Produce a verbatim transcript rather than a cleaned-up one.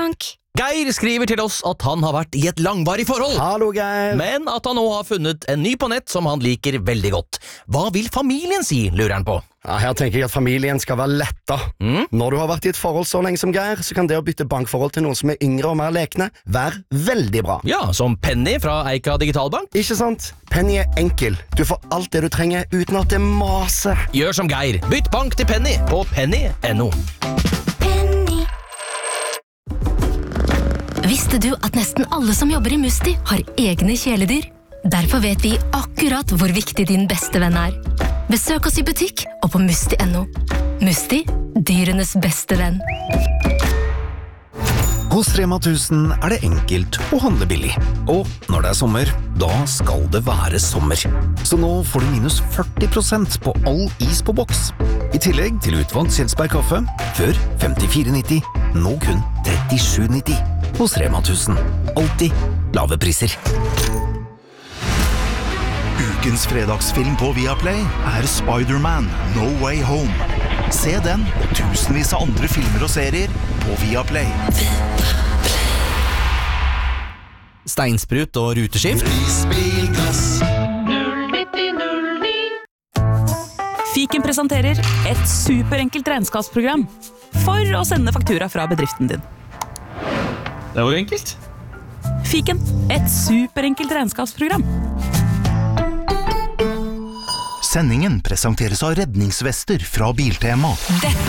Bank. Geir skriver til oss at han har vært i et langvarig forhold. Hallo, Geir. Men at han nå har funnet en ny på nett som han liker veldig godt. Hva vil familien si, lurer han på. Ja, her tenker jeg at familien skal være letta. Mm? Når du har vært i et forhold så lenge som Geir, så kan det å bytte bankforhold til noen som er yngre og mer lekne, være veldig bra. Ja, som Penny fra Eika Digitalbank. Ikke sant? Penny er enkel. Du får alt det du trenger uten at det maser. Gjør som Geir. Bytt bank til Penny på penny punktum no. Visste du at nesten alle som jobber i Musti har egne kjæledyr? Derfor vet vi akkurat hvor viktig din beste venn er. Besøk oss i butikk og på musti punktum no. Musti, dyrenes beste venn. Hos Rema tusen er det enkelt å handle billig. Og når det er sommer, da skal det være sommer. Så nå får du minus førti prosent på all is på boks. I tillegg til utvalgt Kjelsberg kaffe, før femtifire nitti, nå kun trettisju nitti. Hos Rema tusen. Alltid lave priser. Ukens fredagsfilm på Viaplay er Spider-Man No Way Home. Se den og tusenvis av andre filmer og serier på Viaplay. Steinsprut og ruteskift. Fiken presenterer et superenkelt regnskapsprogram for å sende faktura fra bedriften din. Det var enkelt. Fiken, et superenkelt regnskapsprogram. Sendingen presenteres av redningsvester fra Biltema. Dette